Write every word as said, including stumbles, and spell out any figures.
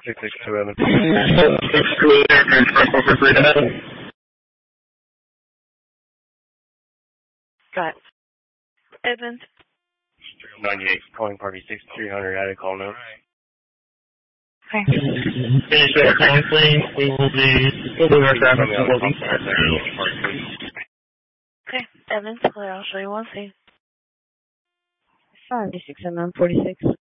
six six two Evans. six two Evans, Franco for three data. Got Evans. ninety-eight, calling party sixty-three hundred, added call note. Okay. Finish that time, please. We will be moving our traffic to Bobby. Okay, Evans, clear. I'll show you one thing. five six seven nine forty-six.